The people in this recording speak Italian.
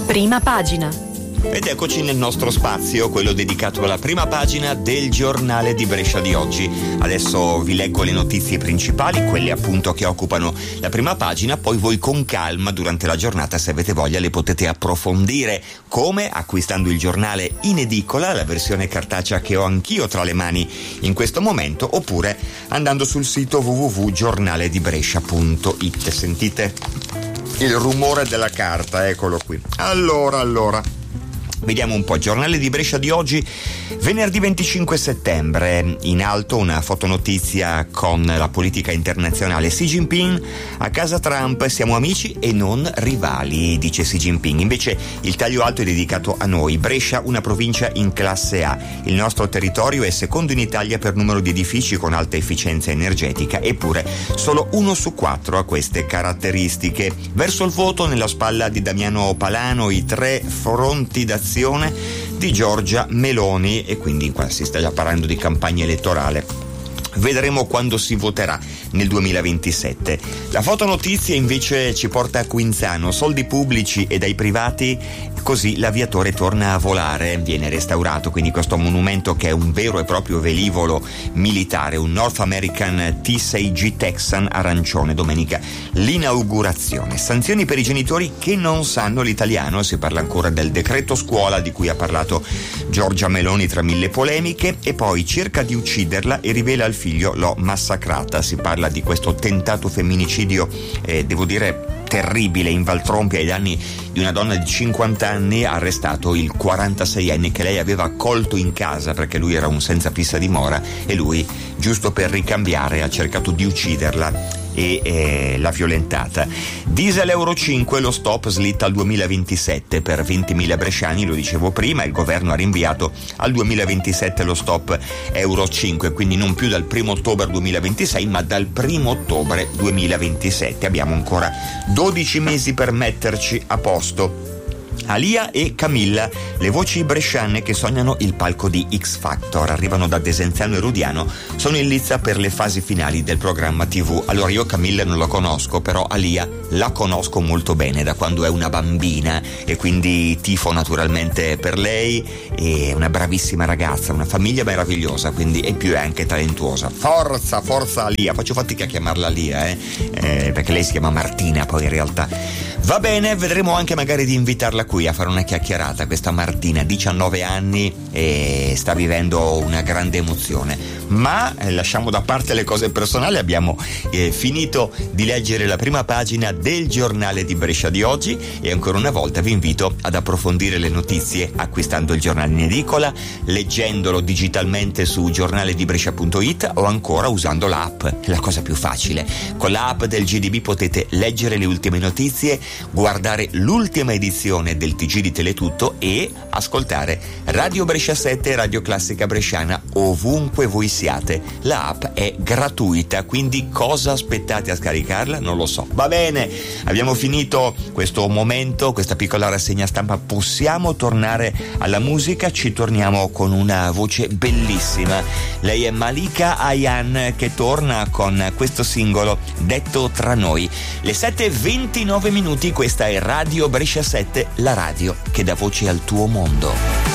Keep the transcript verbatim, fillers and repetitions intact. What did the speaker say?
Prima pagina. Ed eccoci nel nostro spazio, quello dedicato alla prima pagina del giornale di Brescia di oggi. Adesso vi leggo le notizie principali, quelle appunto che occupano la prima pagina, poi voi con calma durante la giornata, se avete voglia, le potete approfondire, come acquistando il giornale in edicola, la versione cartacea che ho anch'io tra le mani in questo momento, oppure andando sul sito w w w punto giornale di brescia punto i t. Sentite il rumore della carta, eccolo qui. Allora, allora. Vediamo un po', giornale di Brescia di oggi, venerdì venticinque settembre, in alto una fotonotizia con la politica internazionale. Xi Jinping, a casa Trump siamo amici e non rivali, dice Xi Jinping. Invece il taglio alto è dedicato a noi. Brescia, una provincia in classe A. Il nostro territorio è secondo in Italia per numero di edifici con alta efficienza energetica, eppure solo uno su quattro ha queste caratteristiche. Verso il voto, nella spalla di Damiano Palano, i tre fronti d'azione di Giorgia Meloni, e quindi qua si sta già parlando di campagna elettorale. Vedremo quando si voterà nel duemilaventisette. La fotonotizia invece ci porta a Quinzano, soldi pubblici e dai privati, così l'aviatore torna a volare, viene restaurato, quindi questo monumento che è un vero e proprio velivolo militare, un North American T sei G Texan arancione. Domenica l'inaugurazione. Sanzioni per i genitori che non sanno l'italiano, si parla ancora del decreto scuola di cui ha parlato Giorgia Meloni tra mille polemiche, e poi cerca di ucciderla e rivela al figlio l'ho massacrata. Si parla di questo tentato femminicidio, eh, devo dire terribile, in Valtrompi, ai danni di una donna di cinquanta anni, ha arrestato il quarantaseienne che lei aveva accolto in casa perché lui era un senza fissa dimora, e lui, giusto per ricambiare, ha cercato di ucciderla e eh, l'ha violentata. Diesel Euro cinque, lo stop slitta al duemilaventisette per ventimila bresciani, lo dicevo prima, il governo ha rinviato al duemilaventisette lo stop Euro cinque, quindi non più dal primo ottobre duemilaventisei ma dal primo ottobre duemilaventisette. Abbiamo ancora dodici mesi per metterci a posto. Alia e Camilla, le voci bresciane che sognano il palco di X Factor, arrivano da Desenzano e Rudiano, sono in lizza per le fasi finali del programma tivù. Allora, io Camilla non la conosco, però Alia la conosco molto bene da quando è una bambina, e quindi tifo naturalmente per lei. È una bravissima ragazza, una famiglia meravigliosa, quindi e più è anche talentuosa. Forza, forza Alia, faccio fatica a chiamarla Alia, eh? Eh, perché lei si chiama Martina poi in realtà. Va bene, vedremo anche magari di invitarla qui a fare una chiacchierata. Questa Martina, diciannove anni, e sta vivendo una grande emozione. Ma eh, lasciamo da parte le cose personali, abbiamo eh, finito di leggere la prima pagina del giornale di Brescia di oggi, e ancora una volta vi invito ad approfondire le notizie acquistando il giornale in edicola, leggendolo digitalmente su giornale di brescia punto i t o ancora usando l'app, la cosa più facile. Con l'app del G D B potete leggere le ultime notizie, guardare l'ultima edizione del T G di Teletutto e ascoltare Radio Brescia sette e Radio Classica Bresciana ovunque voi siate. La app è gratuita, quindi cosa aspettate a scaricarla? Non lo so. Va bene, abbiamo finito questo momento, questa piccola rassegna stampa. Possiamo tornare alla musica, ci torniamo con una voce bellissima. Lei è Malika Ayan, che torna con questo singolo Detto tra noi. Le sette e ventinove minuti, questa è Radio Brescia sette, la radio che dà voce al tuo mondo.